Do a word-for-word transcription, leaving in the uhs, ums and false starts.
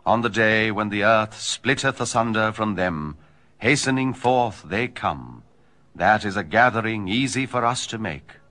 On the day when the earth splitteth asunder from them, hastening forth they come. That is a gathering easy for us to make.